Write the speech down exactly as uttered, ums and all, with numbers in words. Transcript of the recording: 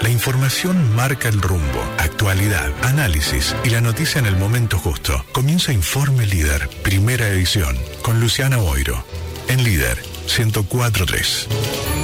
La información marca el rumbo, actualidad, análisis y la noticia en el momento justo. Comienza Informe Líder, primera edición, con Luciana Boiro, en Líder ciento cuatro punto tres.